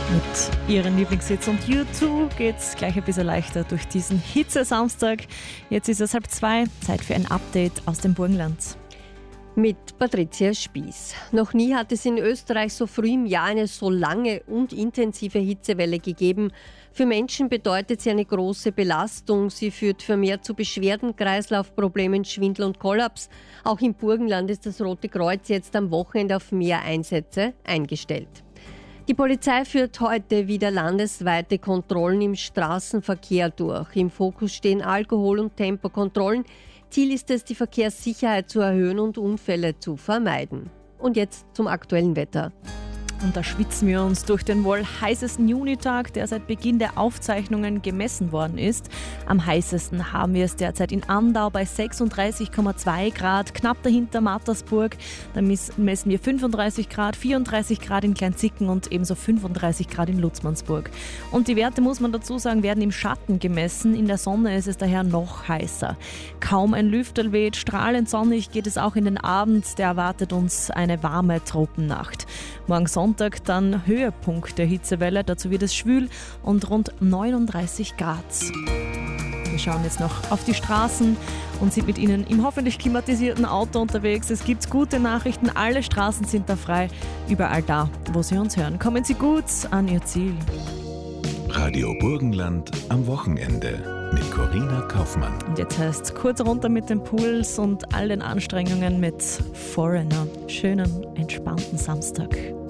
Mit ihren Lieblingshits und U2 geht's gleich ein bisschen leichter durch diesen Hitze-Samstag. Jetzt ist es 1:30, Zeit für ein Update aus dem Burgenland. Mit Patricia Spieß. Noch nie hat es in Österreich so früh im Jahr eine so lange und intensive Hitzewelle gegeben. Für Menschen bedeutet sie eine große Belastung. Sie führt vermehrt zu Beschwerden, Kreislaufproblemen, Schwindel und Kollaps. Auch im Burgenland ist das Rote Kreuz jetzt am Wochenende auf mehr Einsätze eingestellt. Die Polizei führt heute wieder landesweite Kontrollen im Straßenverkehr durch. Im Fokus stehen Alkohol- und Tempokontrollen. Ziel ist es, die Verkehrssicherheit zu erhöhen und Unfälle zu vermeiden. Und jetzt zum aktuellen Wetter. Und da schwitzen wir uns durch den wohl heißesten Junitag, der seit Beginn der Aufzeichnungen gemessen worden ist. Am heißesten haben wir es derzeit in Andau bei 36,2 Grad, knapp dahinter Mattersburg. Da messen wir 35 Grad, 34 Grad in Kleinzicken und ebenso 35 Grad in Lutzmannsburg. Und die Werte, muss man dazu sagen, werden im Schatten gemessen. In der Sonne ist es daher noch heißer. Kaum ein Lüfterl weht, strahlend sonnig geht es auch in den Abend. Der erwartet uns eine warme Tropennacht. Morgen Sonntag dann Höhepunkt der Hitzewelle, dazu wird es schwül und rund 39 Grad. Wir schauen jetzt noch auf die Straßen und sind mit Ihnen im hoffentlich klimatisierten Auto unterwegs. Es gibt gute Nachrichten, alle Straßen sind da frei, überall da, wo Sie uns hören. Kommen Sie gut an Ihr Ziel. Radio Burgenland am Wochenende mit Corinna Kaufmann. Und jetzt heißt es kurz runter mit dem Puls und all den Anstrengungen mit Foreigner. Schönen, entspannten Samstag.